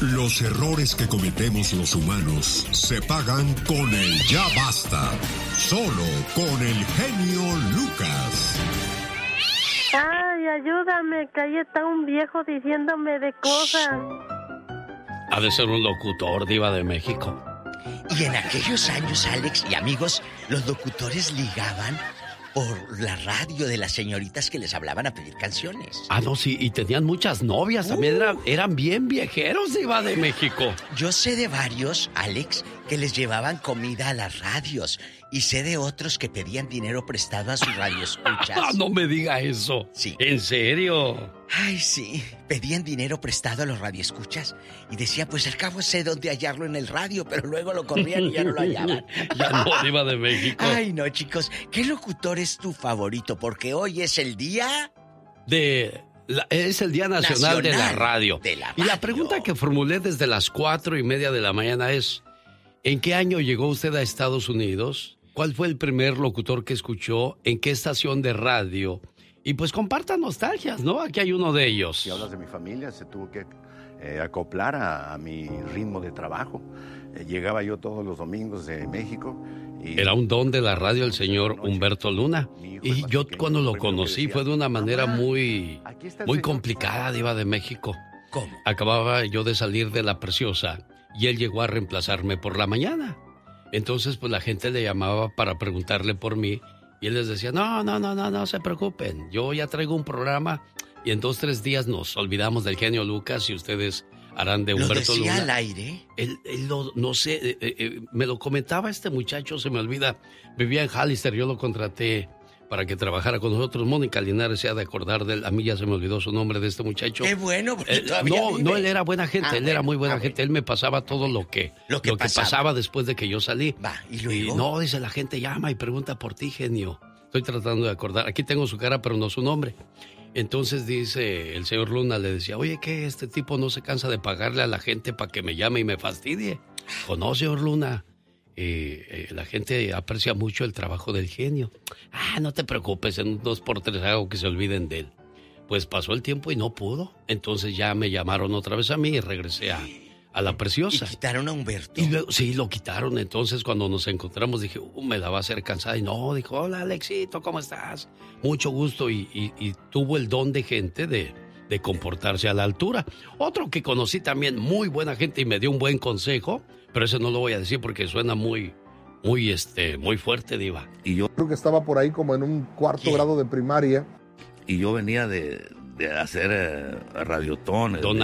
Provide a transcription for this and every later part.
Los errores que cometemos los humanos se pagan con el ya basta. Solo con el genio Lucas. Ay, ayúdame, que ahí está un viejo diciéndome de cosas. Ha de ser un locutor, diva de México. Y en aquellos años, Alex y amigos, los locutores ligaban por la radio de las señoritas que les hablaban a pedir canciones. Ah, no, sí, y tenían muchas novias, también eran bien viejeros, diva de México. Yo sé de varios, Alex, que les llevaban comida a las radios. Y sé de otros que pedían dinero prestado a sus radioescuchas. No me diga eso. Sí. ¿En serio? Ay, sí. Pedían dinero prestado a los radioescuchas. Y decía, pues al cabo sé dónde hallarlo en el radio, pero luego lo corrían y ya no lo hallaban. Ya no, diva de México. Ay, no, chicos. ¿Qué locutor es tu favorito? Porque hoy es el día... Es el Día Nacional de la Radio. Y la pregunta que formulé desde las 4:30 de la mañana es... ¿En qué año llegó usted a Estados Unidos? ¿Cuál fue el primer locutor que escuchó? ¿En qué estación de radio? Y pues compartan nostalgias, ¿no? Aquí hay uno de ellos. Si hablas de mi familia, se tuvo que acoplar a mi ritmo de trabajo. Llegaba yo todos los domingos de México. Y era un don de la radio el señor Humberto Luna. Y yo cuando lo conocí fue de una manera muy complicada, diva de México. ¿Cómo? Acababa yo de salir de La Preciosa y él llegó a reemplazarme por la mañana. Entonces, pues la gente le llamaba para preguntarle por mí y él les decía, no se preocupen, yo ya traigo un programa y en 2-3 días nos olvidamos del genio Lucas y ustedes harán de Humberto Luna. ¿Lo decía al aire? Él no sé, me lo comentaba este muchacho, se me olvida, vivía en Hollister, yo lo contraté para que trabajara con nosotros. Mónica Linares se ha de acordar de él. A mí ya se me olvidó su nombre de este muchacho. Qué bueno, porque todavía no, él era buena gente, él era muy buena gente. Él me pasaba todo lo que pasaba después de que yo salí. Va, ¿y luego? No, dice, la gente llama y pregunta por ti, genio. Estoy tratando de acordar. Aquí tengo su cara, pero no su nombre. Entonces dice, el señor Luna le decía, oye, que este tipo no se cansa de pagarle a la gente para que me llame y me fastidie. O no, señor Luna. La gente aprecia mucho el trabajo del genio. No te preocupes, en 2x3 hago que se olviden de él. Pues pasó el tiempo y no pudo. Entonces ya me llamaron otra vez a mí y regresé a La Preciosa. ¿Y quitaron a Humberto? Y luego, sí, lo quitaron. Entonces cuando nos encontramos dije, me la va a hacer cansada. Y no, dijo, hola Alexito, ¿cómo estás? Mucho gusto. Y tuvo el don de gente de comportarse a la altura. Otro que conocí también, muy buena gente y me dio un buen consejo, pero ese no lo voy a decir porque suena muy fuerte, diva. Y yo creo que estaba por ahí como en un cuarto grado de primaria. Y yo venía de hacer radiotones. Don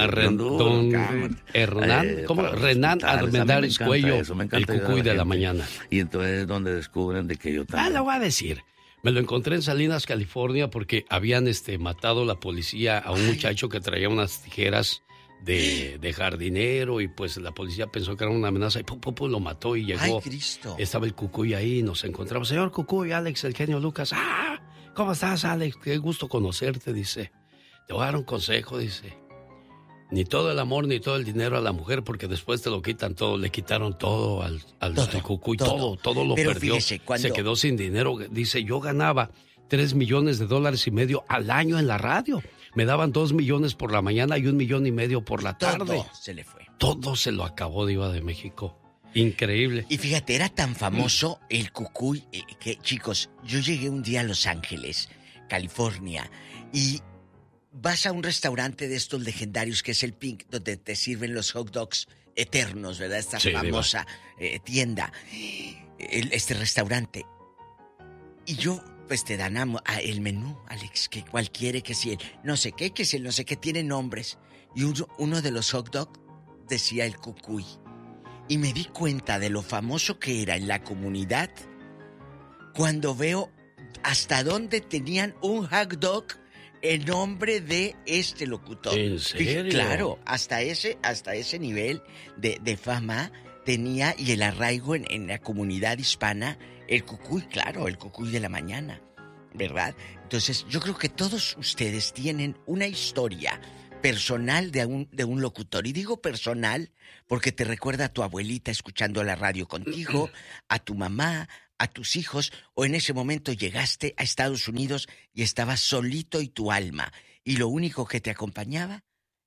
Hernán, ¿cómo? Renan Armendáriz Cuello, el cucuy de la mañana. Y entonces es donde descubren de que yo también... lo voy a decir. Me lo encontré en Salinas, California, porque habían matado la policía a un muchacho que traía unas tijeras de jardinero y pues la policía pensó que era una amenaza y lo mató y llegó. ¡Ay, Cristo! Estaba el Cucuy ahí y nos encontramos. Señor Cucuy, Alex, el genio Lucas. ¿Cómo estás, Alex? Qué gusto conocerte, dice. Te voy a dar un consejo, dice. Ni todo el amor ni todo el dinero a la mujer porque después te lo quitan todo. Le quitaron todo al Cucuy, todo lo pero perdió. Fíjese, Se quedó sin dinero. Dice, yo ganaba $3.5 millones al año en la radio. Me daban 2 millones por la mañana y 1.5 millones por la tarde. Todo se le fue. Todo se lo acabó, diva de México. Increíble. Y fíjate, era tan famoso el Cucuy que, chicos, yo llegué un día a Los Ángeles, California, y vas a un restaurante de estos legendarios que es el Pink, donde te sirven los hot dogs eternos, ¿verdad? Esta famosa tienda, este restaurante. Y yo, pues te dan el menú, Alex, que cuál quiere, que si el no sé qué, que si el no sé qué, tiene nombres. Y uno de los hot dogs decía el Cucuy. Y me di cuenta de lo famoso que era en la comunidad cuando veo hasta dónde tenían un hot dog en nombre de este locutor. ¿En serio? Claro, hasta ese nivel de fama tenía y el arraigo en la comunidad hispana el Cucuy, claro, el Cucuy de la mañana, ¿verdad? Entonces, yo creo que todos ustedes tienen una historia personal de un locutor. Y digo personal porque te recuerda a tu abuelita escuchando la radio contigo, a tu mamá, a tus hijos, o en ese momento llegaste a Estados Unidos y estabas solito y tu alma, y lo único que te acompañaba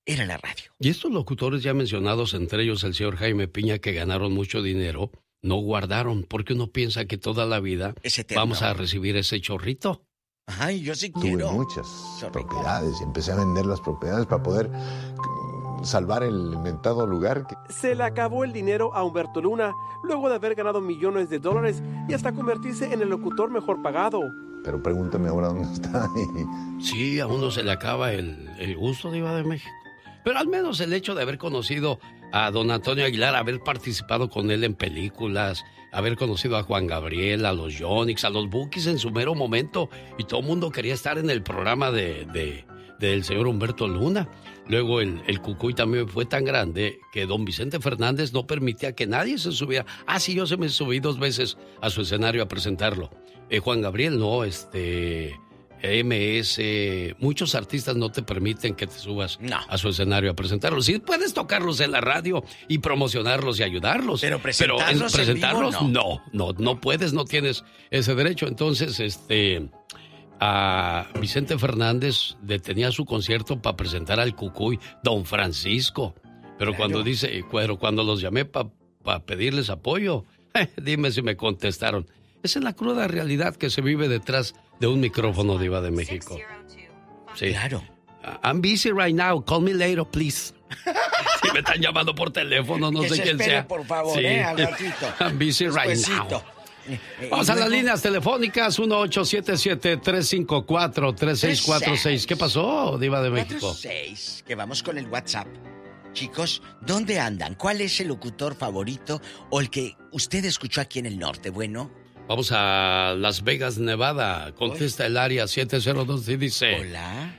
era la radio. Y estos locutores ya mencionados, entre ellos el señor Jaime Piña, que ganaron mucho dinero, no guardaron, porque uno piensa que toda la vida vamos a recibir ese chorrito. Ay, yo sí Tuve quiero. muchas propiedades y empecé a vender las propiedades para poder salvar el inventado lugar. Se le acabó el dinero a Humberto Luna luego de haber ganado millones de dólares y hasta convertirse en el locutor mejor pagado. Pero pregúntame ahora dónde está. Sí, a uno se le acaba el gusto, Diva de México. Pero al menos el hecho de haber conocido a don Antonio Aguilar, haber participado con él en películas, haber conocido a Juan Gabriel, a los Yonix, a los Bukis en su mero momento, y todo el mundo quería estar en el programa del señor Humberto Luna. Luego el Cucuy también fue tan grande que don Vicente Fernández no permitía que nadie se subiera. Ah, sí, yo se me subí 2 veces a su escenario a presentarlo. Juan Gabriel no, MS, muchos artistas no te permiten que te subas a su escenario a presentarlos. Sí puedes tocarlos en la radio y promocionarlos y ayudarlos. Pero presentarlos, en presentarlos en vivo, no puedes, no tienes ese derecho. Entonces, a Vicente Fernández detenía su concierto para presentar al Cucuy, don Francisco. Pero Claro. cuando los llamé para pedirles apoyo, dime si me contestaron. Esa es la cruda realidad que se vive detrás de un micrófono, Diva de México. Sí. Claro. I'm busy right now. Call me later, please. Si me están llamando por teléfono, no Que sé se quién espere, sea. por favor, Sí. al ratito. I'm busy right Despuesito. now. Vamos a las luego, líneas telefónicas 1877-354-3646. ¿Qué pasó, Diva de México? 46, que vamos con el WhatsApp. Chicos, ¿dónde andan? ¿Cuál es el locutor favorito o el que usted escuchó aquí en el norte? Bueno, Vamos a Las Vegas, Nevada. Contesta el área 702 y dice... hola.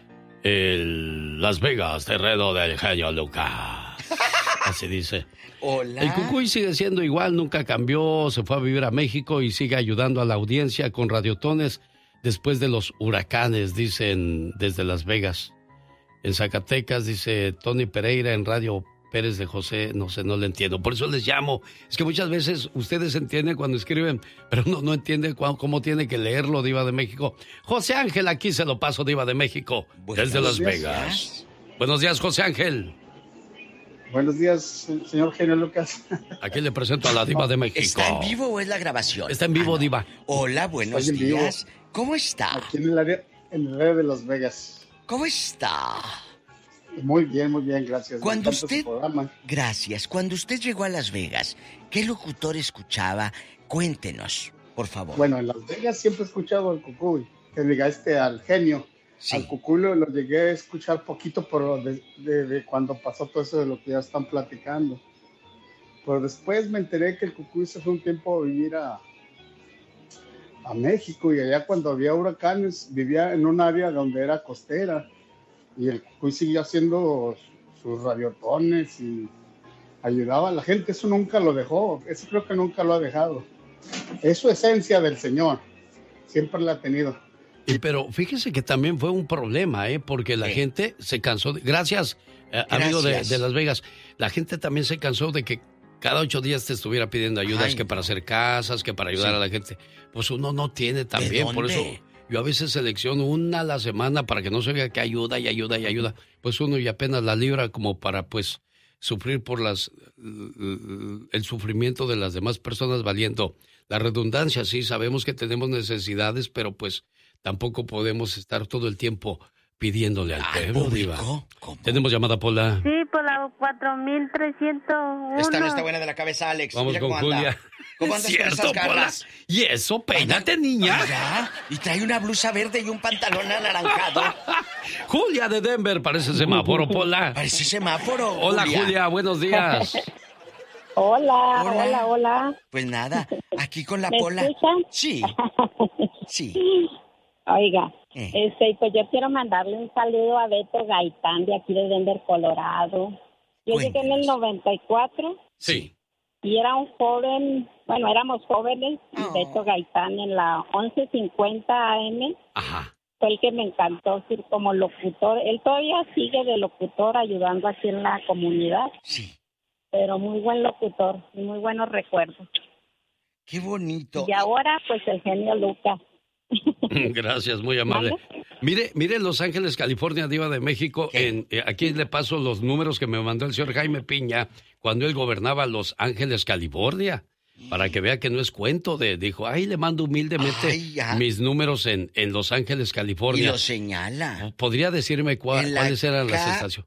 Las Vegas, terreno del genio Lucas. Así dice. Hola. El Cucuy sigue siendo igual, nunca cambió, se fue a vivir a México y sigue ayudando a la audiencia con radiotones después de los huracanes, dicen desde Las Vegas. En Zacatecas, dice Tony Pereira en Radio Pérez de José, no sé, no le entiendo. Por eso les llamo. Es que muchas veces ustedes entienden cuando escriben, pero no entienden cómo tiene que leerlo, Diva de México. José Ángel, aquí se lo paso, Diva de México, desde Las Vegas. Buenos días, José Ángel. Buenos días, señor genio Lucas. Aquí le presento a la Diva de México. ¿Está en vivo o es la grabación? Está en vivo, Diva. Hola, buenos Estoy en vivo. días. ¿Cómo está? Aquí en el área de Las Vegas. ¿Cómo está? Muy bien, gracias. Cuando Me encanta usted... su programa. Gracias. Cuando usted llegó a Las Vegas, ¿qué locutor escuchaba? Cuéntenos, por favor. Bueno, en Las Vegas siempre he escuchado al Cucuy, que diga al genio. Sí. Al Cucuy lo llegué a escuchar poquito pero de cuando pasó todo eso de lo que ya están platicando. Pero después me enteré que el Cucuy se fue un tiempo a vivir a México, y allá cuando había huracanes vivía en un área donde era costera, y el Cucuy siguió haciendo sus radiotones y ayudaba a la gente. Eso nunca lo dejó, eso creo que nunca lo ha dejado. Es su esencia del señor, siempre la ha tenido. Pero fíjese que también fue un problema, porque la gente se cansó. Gracias, amigo de Las Vegas. La gente también se cansó de que cada 8 días te estuviera pidiendo ayudas, que para hacer casas, que para ayudar a la gente. Pues uno no tiene también, por eso yo a veces selecciono una a la semana para que no se vea que ayuda y ayuda y ayuda. Pues uno y apenas la libra como para pues sufrir por el sufrimiento de las demás personas valiendo la redundancia. Sí, sabemos que tenemos necesidades, pero pues tampoco podemos estar todo el tiempo pidiéndole al pueblo, Diva. ¿Tenemos llamada, Pola? Sí, por la 4301. Esta no está buena de la cabeza, Alex. Vamos Mira con cómo anda. Julia. ¿Cómo andas con ¿Cierto, esas Pola? garras? ¿Y eso? Peínate, niña. Mira, y trae una blusa verde y un pantalón anaranjado. Julia de Denver, parece semáforo, Pola. Parece semáforo. Hola, Julia, buenos días. Hola. Pues nada, aquí con la ¿Me Pola. escuchan? Sí. Sí. Oiga, pues yo quiero mandarle un saludo a Beto Gaitán de aquí de Denver, Colorado. Yo llegué en el 94. Sí. Y era un joven, bueno, éramos jóvenes, y Beto Gaitán en la 1150 AM. Ajá. Fue el que me encantó ir como locutor. Él todavía sigue de locutor ayudando aquí en la comunidad. Sí. Pero muy buen locutor y muy buenos recuerdos. Qué bonito. Y ahora, pues, el genio Lucas. Gracias, muy amable. Mire Los Ángeles, California, Diva de México. Aquí le paso los números que me mandó el señor Jaime Piña cuando él gobernaba Los Ángeles, California. Para que vea que no es cuento dijo, le mando humildemente mis números en Los Ángeles, California. Y lo señala. ¿Podría decirme cuáles eran las estaciones?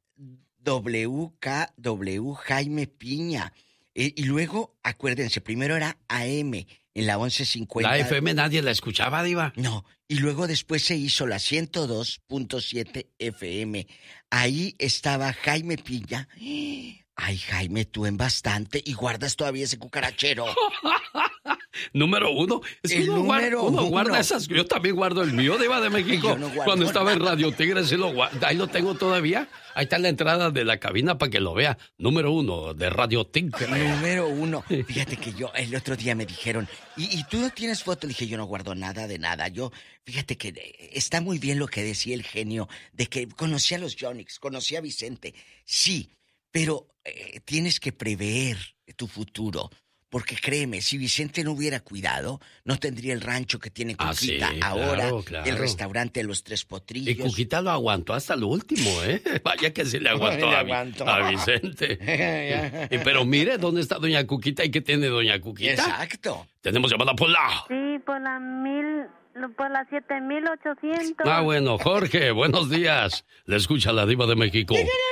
WKW Jaime Piña. Y luego, acuérdense, primero era AM en la 1150. La FM nadie la escuchaba, Diva. No, y luego después se hizo la 102.7 FM. Ahí estaba Jaime Piña. Ay, Jaime, tú en bastante y guardas todavía ese cucarachero. Número uno. Es que uno guarda esas. Yo también guardo el mío, Diva de México. Cuando estaba en Radio Tigre, ahí lo tengo todavía. Ahí está la entrada de la cabina para que lo vea. Número 1 de Radio Tigre. Número 1. Fíjate que el otro día me dijeron, ¿y tú no tienes foto? Le dije, yo no guardo nada de nada. Fíjate que está muy bien lo que decía el genio, de que conocí a los Yonix, conocí a Vicente. Sí, pero tienes que prever tu futuro. Porque créeme, si Vicente no hubiera cuidado, no tendría el rancho que tiene Cuquita ahora, claro. El restaurante Los Tres Potrillos. Y Cuquita lo aguantó hasta lo último, ¿eh? Vaya que se le aguantó a Vicente. Pero mire, ¿dónde está doña Cuquita y qué tiene doña Cuquita? Exacto. Tenemos llamada por la... Sí, por la 7800. Bueno, Jorge, buenos días. Le escucha la Diva de México.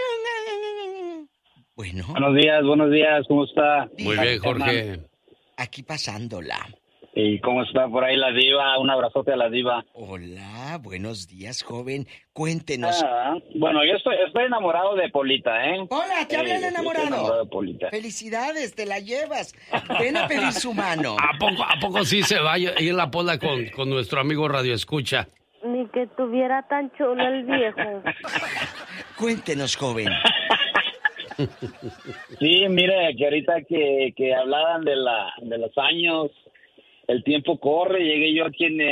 Bueno. Buenos días, ¿cómo está? Muy bien, Jorge. Aquí pasándola. ¿Y cómo está por ahí la Diva? Un abrazote a la Diva. Hola, buenos días, joven. Cuéntenos. Bueno, yo estoy enamorado de Polita, ¿eh? Hola, ¿te hablan enamorado? Estoy enamorado de Polita. Felicidades, te la llevas. Ven a pedir su mano. ¿A poco sí se va a ir la Pola con nuestro amigo Radio Escucha? Ni que tuviera tan chulo el viejo. Cuéntenos, joven. Sí, mire, que ahorita que hablaban de los años, el tiempo corre. Llegué yo aquí en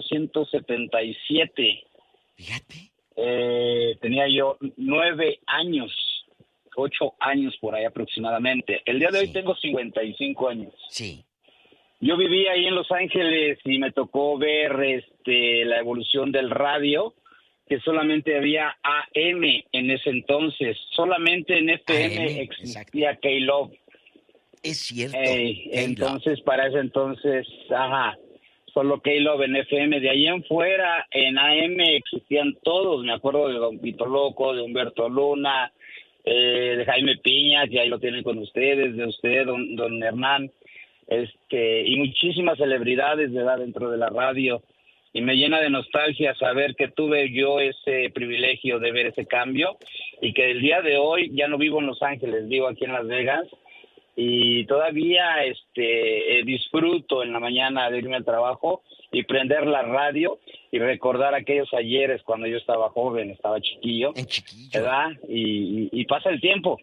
1977. Fíjate. Tenía yo 9 años, 8 años por ahí aproximadamente. El día de hoy tengo 55 años. Sí. Yo vivía ahí en Los Ángeles y me tocó ver la evolución del radio, que solamente había AM en ese entonces. Solamente en FM existía K-Love. Es cierto. Entonces, para ese entonces, solo K-Love en FM. De ahí en fuera, en AM existían todos. Me acuerdo de Don Pito Loco, de Humberto Luna, de Jaime Piña, que ahí lo tienen con ustedes, de usted, don Hernán, y muchísimas celebridades de edad dentro de la radio. Y me llena de nostalgia saber que tuve yo ese privilegio de ver ese cambio y que el día de hoy ya no vivo en Los Ángeles, vivo aquí en Las Vegas y todavía disfruto en la mañana de irme al trabajo y prender la radio y recordar aquellos ayeres cuando yo estaba joven, estaba chiquillo, ¿verdad? Y pasa el tiempo,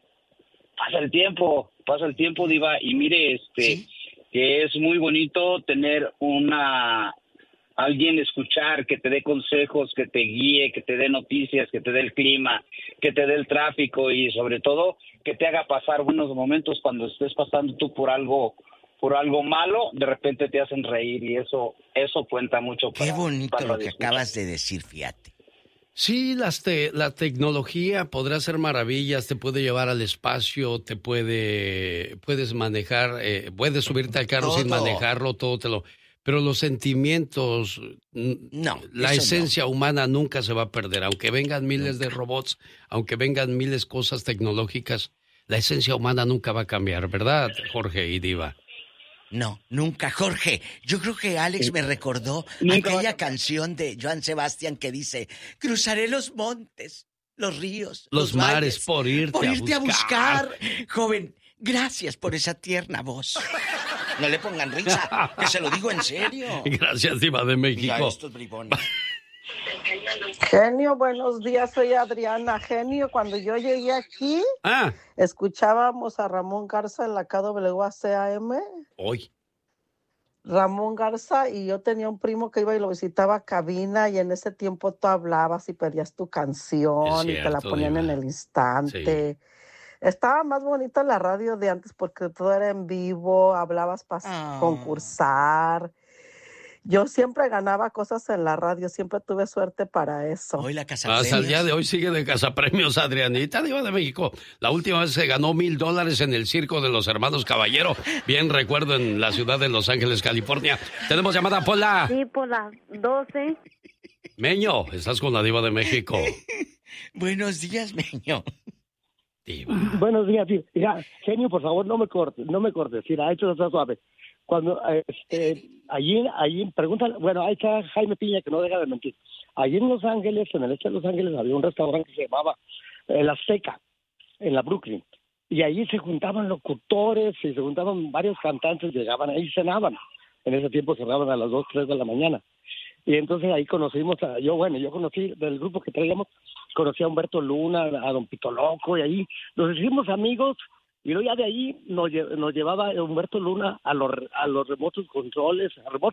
Diva, y mire, ¿sí? Que es muy bonito tener alguien escuchar, que te dé consejos, que te guíe, que te dé noticias, que te dé el clima, que te dé el tráfico y sobre todo que te haga pasar buenos momentos cuando estés pasando tú por algo malo, de repente te hacen reír y eso cuenta mucho. Qué bonito lo que acabas de decir, fíjate. Sí, la tecnología podrá hacer maravillas, te puede llevar al espacio, puedes manejar, puedes subirte al carro sin manejarlo, pero los sentimientos, la esencia humana nunca se va a perder, aunque vengan miles de robots, aunque vengan miles de cosas tecnológicas, la esencia humana nunca va a cambiar, ¿verdad, Jorge y Diva? No, nunca. Jorge, yo creo que Alex me recordó aquella canción de Joan Sebastián que dice, cruzaré los montes, los ríos, los mares, por irte a buscar. Joven, gracias por esa tierna voz. No le pongan risa, que se lo digo en serio. Gracias, Diva de México. Mira estos bribones. Genio, buenos días, soy Adriana. Genio, cuando yo llegué aquí, escuchábamos a Ramón Garza en la KWACAM. Hoy. Ramón Garza, y yo tenía un primo que iba y lo visitaba a cabina, y en ese tiempo tú hablabas y pedías tu canción, cierto, y te la ponían en el instante. Sí. Estaba más bonita la radio de antes porque todo era en vivo, hablabas para concursar. Yo siempre ganaba cosas en la radio, siempre tuve suerte para eso. Hoy la casa hasta el día de hoy sigue de cazapremios, Adrianita, diva de México. La última vez se ganó $1,000 en el circo de los hermanos Caballero. Bien recuerdo, en la ciudad de Los Ángeles, California. Tenemos llamada, Pola. Sí, por las 12. Meño, estás con la diva de México. Buenos días, Meño. Diva. Buenos días, tío. Mira, genio, por favor, no me cortes. Mira, esto está suave. Cuando, allí preguntan, bueno, ahí está Jaime Piña, que no deja de mentir. Allí en Los Ángeles, en el este de Los Ángeles, había un restaurante que se llamaba La Azteca, en la Brooklyn. Y allí se juntaban locutores y se juntaban varios cantantes, llegaban ahí y cenaban. En ese tiempo cerraban a las 2, 3 de la mañana. Y entonces ahí conocimos yo conocí del grupo que traíamos, conocí a Humberto Luna, a Don Pito Loco, y ahí nos hicimos amigos. Y luego ya de ahí nos llevaba Humberto Luna a los remotos controles,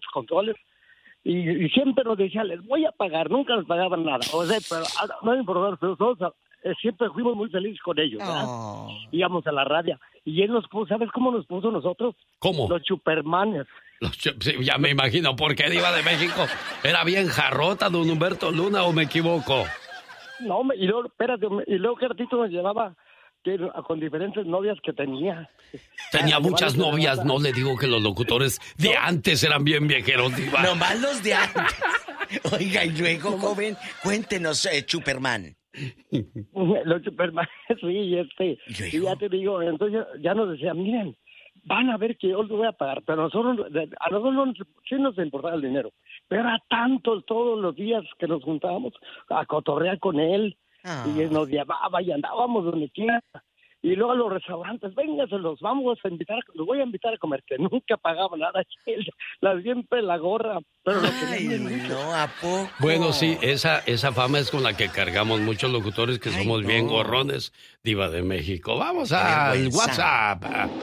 y siempre nos decía, les voy a pagar, nunca nos pagaban nada. O sea, pero no me importaba, pero todos siempre fuimos muy felices con ellos, ¿verdad? Oh. Íbamos a la radio, y él nos puso, ¿sabes cómo nos puso nosotros? ¿Cómo? Los Supermanes. Sí, ya me imagino, ¿por qué, diva de México? ¿Era bien jarrota don Humberto Luna o me equivoco? No, y luego, espérate, y luego que ratito nos llevaba con diferentes novias que tenía. Tenía muchas novias, no le digo que los locutores de antes eran bien viejeros, diva. Nomás los de antes. Oiga, y luego, joven, cuéntenos, Superman. Los Superman, sí, y ya te digo, entonces ya nos decían, miren, van a ver que yo les voy a pagar, pero a nosotros sí nos importaba el dinero, pero era tanto todos los días que nos juntábamos a cotorrear con él. Y nos llevaba y andábamos donde quiera. Y luego a los restaurantes, vénganse, los voy a invitar a comer, que nunca pagaba nada. Siempre la gorra. Pero no, ¿a poco? Bueno, sí, esa fama es con la que cargamos muchos locutores que somos bien gorrones, diva de México. Vamos al WhatsApp.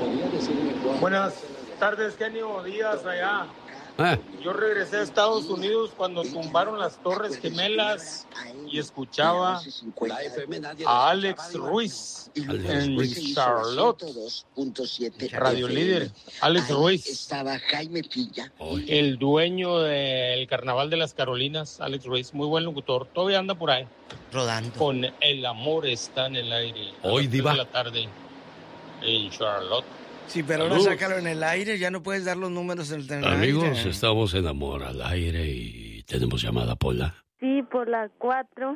Buenas tardes, genio, días allá. Yo regresé a Estados Unidos cuando tumbaron las Torres Gemelas y escuchaba a Alex Ruiz en Charlotte, Radio Líder. Alex Ruiz, estaba Jaime Piña, el dueño del Carnaval de las Carolinas. Alex Ruiz, muy buen locutor, todavía anda por ahí rodando con El amor está en el aire. Hoy, diva, de la tarde en Charlotte. Sí, pero ahora sácalo en el aire, ya no puedes dar los números en el aire. Amigos, estamos en Amor al Aire y tenemos llamada, Pola. Sí, por las 4.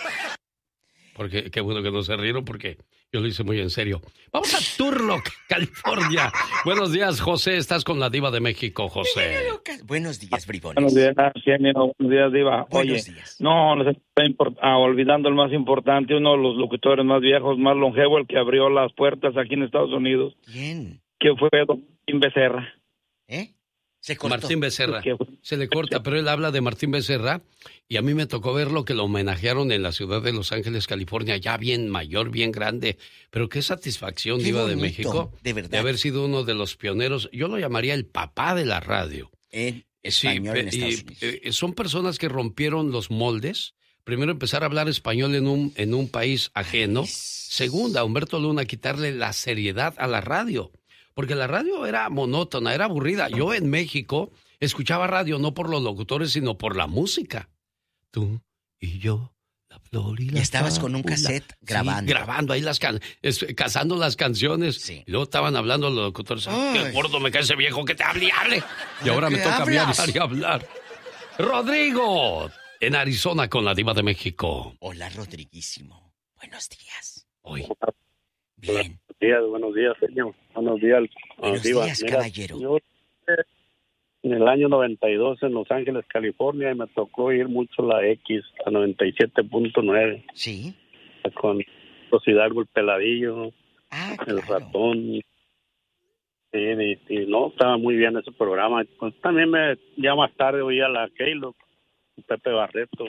Porque qué bueno que no se rieron porque yo lo hice muy en serio. Vamos a Turlock, California. Buenos días, José. Estás con la diva de México, José. Buenos días, bribones. Buenos días, genio. Buenos días, diva. Buenos días. No se está olvidando el más importante, uno de los locutores más viejos, más longevo, el que abrió las puertas aquí en Estados Unidos. ¿Quién? Que fue Don Martín Becerra. Se cortó. Martín Becerra. Se le corta, pero él habla de Martín Becerra y a mí me tocó verlo que lo homenajearon en la ciudad de Los Ángeles, California, ya bien mayor, bien grande. Pero qué satisfacción, diva de México, de verdad, de haber sido uno de los pioneros. Yo lo llamaría el papá de la radio. Español en Estados Unidos. Son personas que rompieron los moldes. Primero, empezar a hablar español en un país ajeno. Segunda, Humberto Luna, quitarle la seriedad a la radio. Porque la radio era monótona, era aburrida. Yo en México escuchaba radio no por los locutores, sino por la música. Tú y yo, la flor y la... Y estabas con un cassette grabando. Sí, grabando ahí cazando las canciones. Sí. Y luego estaban hablando los locutores. ¡Qué gordo me cae ese viejo que te hable y hable! Y ahora me toca hablar y hablar. Rodrigo, en Arizona con la diva de México. Hola, Rodriguísimo. Buenos días. Hoy. Bien. Buenos días, señor. Buenos días, diva. Días, caballero. Yo en el año 92 en Los Ángeles, California, y me tocó ir mucho la X, la 97.9. Sí. Con los Hidalgo, el Peladillo, el Ratón. Sí, y no, estaba muy bien ese programa. Pues, también ya más tarde oía la Keilo, Pepe Barreto.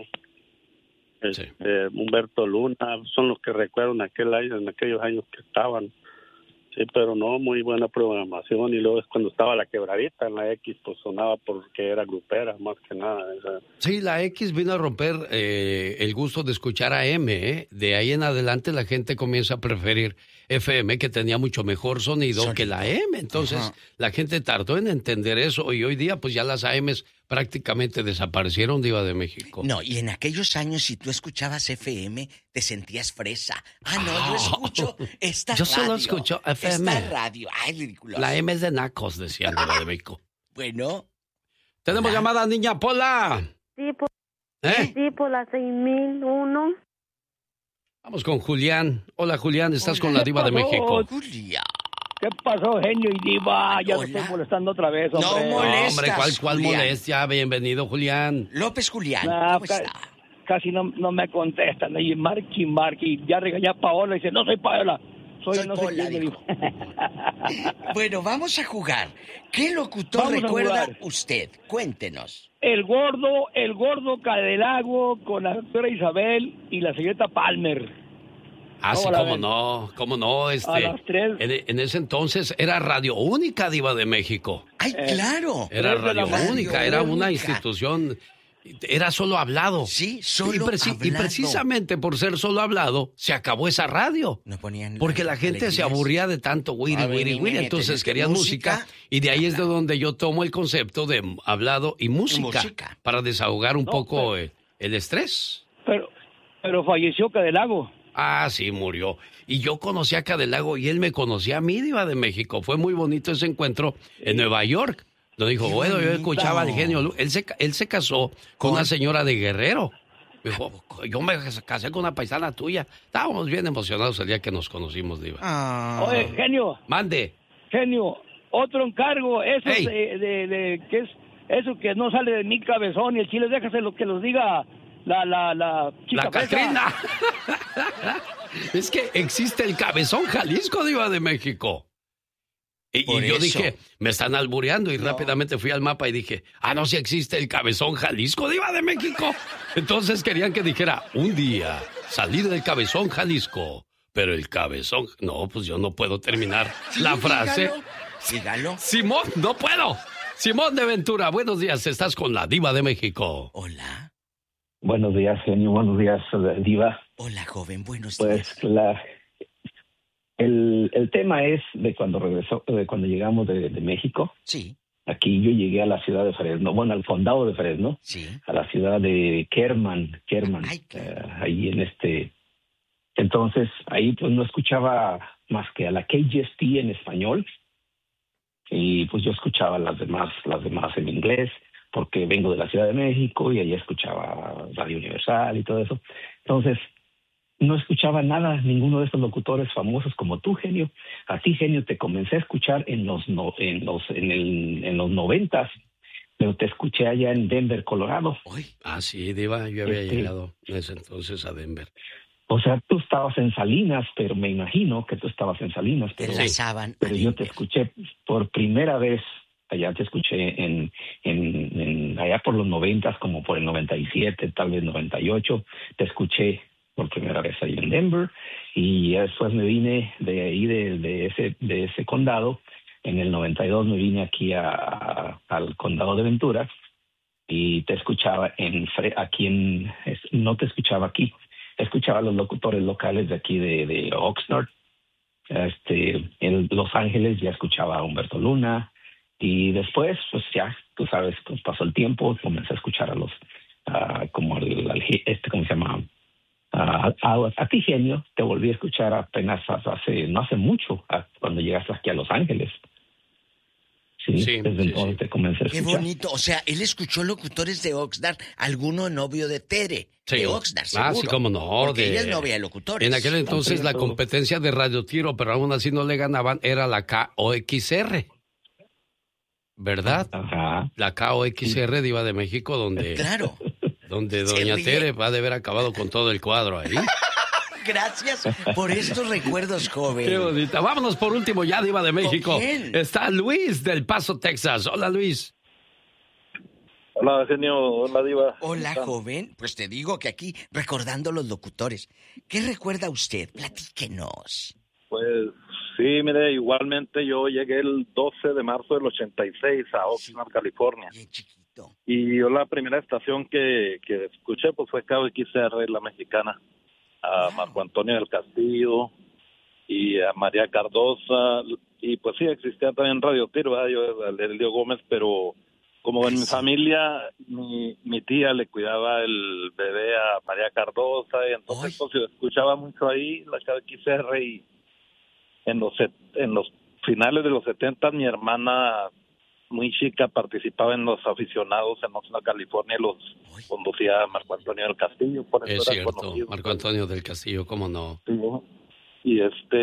Humberto Luna, son los que recuerdo en aquellos años que estaban. Sí, pero no, muy buena programación. Y luego es cuando estaba la Quebradita en la X, pues sonaba porque era grupera, más que nada. Sí, la X vino a romper el gusto de escuchar AM, ¿eh? De ahí en adelante la gente comienza a preferir FM, que tenía mucho mejor sonido que la AM. Entonces, la gente tardó en entender eso. Y hoy día, pues ya las AMs prácticamente desaparecieron, Diva de México. No, y en aquellos años, si tú escuchabas FM, te sentías fresa. Yo escucho esta radio. Yo solo escucho FM. Esta radio. Ay, ridículo. La M es de nacos, decía Diva de México. Bueno. Tenemos llamada, niña Pola. Sí, por la 6001. Vamos con Julián. Hola, Julián, estás con la Diva de México. Julián. ¿Qué pasó, genio y diva? Ya te estoy molestando otra vez, hombre. No molestas, hombre, ¿cuál Julián? molestia? Bienvenido, Julián. López Julián, ¿cómo está? Casi no me contestan. Y Marky, ya regañé a Paola y dice, no soy Paola. Soy no Pola, sé quién. Bueno, vamos a jugar. ¿Qué locutor recuerda usted? Cuéntenos. El gordo Cadelago con la doctora Isabel y la señorita Palmer. Ah, sí, cómo no. A las 3. En ese entonces era Radio Única, Diva de México. ¡Ay, claro! Era Radio Única, era una institución, era solo hablado. Sí, solo hablado. Y precisamente por ser solo hablado, se acabó esa radio. No ponían porque la gente se aburría de tanto wiri, entonces querían música. Y de ahí es de donde yo tomo el concepto de hablado y música. Para desahogar un poco el estrés. Pero falleció Cadelago. Ah, sí, murió. Y yo conocí a Cadelago y él me conocía a mí, Diva de México. Fue muy bonito ese encuentro en Nueva York. Nos dijo, bueno, yo escuchaba al genio. Él se casó con una señora de Guerrero. Me dijo, yo me casé con una paisana tuya. Estábamos bien emocionados el día que nos conocimos, Diva. Oye, genio. Mande. Genio, otro encargo. Eso de que es eso que no sale de mi cabezón y el chile, déjase lo que los diga la chica la Catrina. Es que existe el Cabezón Jalisco, Diva de México. Y yo dije, me están albureando y rápidamente fui al mapa y dije, no, si existe el Cabezón Jalisco, Diva de México. Entonces querían que dijera, un día salir del Cabezón Jalisco, pero el Cabezón... No, pues yo no puedo terminar la frase. Dígalo. Simón, no puedo. Simón de Ventura, buenos días, estás con la Diva de México. Hola. Buenos días, genio. Buenos días, Diva. Hola, joven. Buenos días. Pues el tema es de cuando llegamos de México. Sí. Aquí yo llegué a la ciudad de Fresno, al condado de Fresno. Sí. A la ciudad de Kerman. Ahí en Entonces, ahí pues no escuchaba más que a la KGST en español. Y pues yo escuchaba las demás en inglés, porque vengo de la Ciudad de México y allí escuchaba Radio Universal y todo eso. Entonces, no escuchaba nada, ninguno de esos locutores famosos como tú, genio. A ti, genio, te comencé a escuchar en los 90s, pero te escuché allá en Denver, Colorado. Ah, sí, Diva, yo había llegado en ese entonces a Denver. O sea, tú estabas en Salinas, pero me imagino que tú estabas en Salinas. Pero yo te escuché por primera vez. Allá te escuché allá por los 90s, como por el 97, tal vez 98. Te escuché por primera vez ahí en Denver. Y después me vine de ahí, de ese condado. En el 92 me vine aquí al condado de Ventura. Y te escuchaba no te escuchaba aquí. Escuchaba a los locutores locales de aquí de Oxnard. En Los Ángeles ya escuchaba a Humberto Luna. Y después, pues ya, tú sabes, pues pasó el tiempo, comencé a escuchar a los, ¿cómo se llama? A ti, genio, te volví a escuchar apenas no hace mucho, cuando llegaste aquí a Los Ángeles. Sí, desde entonces te comencé a escuchar. Qué bonito, o sea, él escuchó locutores de Oxnard, alguno novio de Tere, de Oxnard, seguro. Sí, cómo no. Porque ella es novia de locutores. En aquel entonces la competencia de Radio Tiro, pero aún así no le ganaban, era la KOXR. ¿Verdad? Ajá. La KOXR, Diva de México, donde doña Tere va a haber acabado con todo el cuadro ahí. Gracias por estos recuerdos, joven. Qué bonita. Vámonos por último ya, Diva de México. ¿Con quién? Está Luis del Paso, Texas. Hola, Luis. Hola, genio. Hola, Diva. Hola, joven. Pues te digo que aquí, recordando los locutores. ¿Qué recuerda usted? Platíquenos. Pues sí, mire, igualmente yo llegué el 12 de marzo del 86 a Oxnard, California. Bien chiquito. Y yo la primera estación que escuché pues fue KOXR, la mexicana. A Marco Antonio del Castillo y a María Cardosa. Y pues sí, existía también Radio Tiro, yo, Elio Gómez, pero Como en mi familia, mi tía le cuidaba el bebé a María Cardosa, y entonces pues, yo escuchaba mucho ahí la KXR, y en los finales de los 70 mi hermana muy chica participaba en los aficionados en Oxnard, California, y los conducía Marco Antonio del Castillo, por eso es era cierto, conocido. Marco Antonio del Castillo, ¿cómo no? Sí, y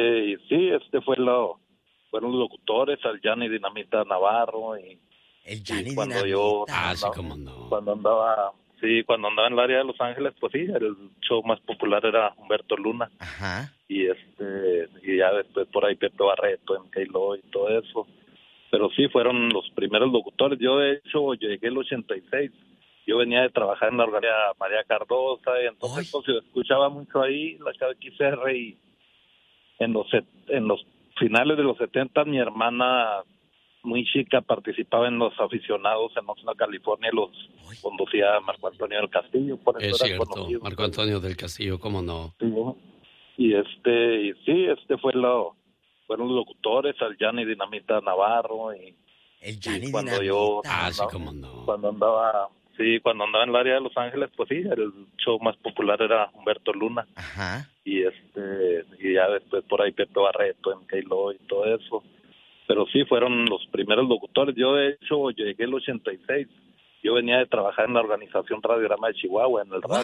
fueron los locutores, al Gianni Dinamita Navarro, y cuando Dinamita. Sí, cómo no. Cuando andaba en el área de Los Ángeles, pues sí, el show más popular era Humberto Luna. Ajá. Y ya después por ahí Pepe Barreto, MK y todo eso. Pero sí, fueron los primeros locutores. Yo, de hecho, llegué el 86. Yo venía de trabajar en la organización María Cardosa, y entonces pues, yo escuchaba mucho ahí la KXR, y en los finales de los 70 mi hermana muy chica participaba en los aficionados en Oxnard, California, y los conducía Marco Antonio del Castillo, por eso es era cierto, conocido. Marco Antonio del Castillo, ¿cómo no? Sí, fueron los locutores, al Gianni Dinamita Navarro, y cuando yo cómo no. cuando andaba en el área de Los Ángeles, pues sí, el show más popular era Humberto Luna. Ajá. Y ya después por ahí Pepe Barreto, MK y todo eso. Pero sí, fueron los primeros locutores. Yo, de hecho, llegué el 86. Yo venía de trabajar en la organización Radiograma de Chihuahua, en el radio.